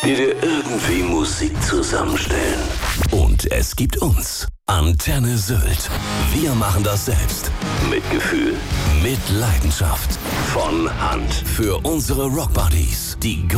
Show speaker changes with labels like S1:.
S1: die dir irgendwie Musik zusammenstellen. Und es gibt uns. Antenne Sylt. Wir machen das selbst. Mit Gefühl, mit Leidenschaft. Von Hand. Für unsere Rockbuddies. Die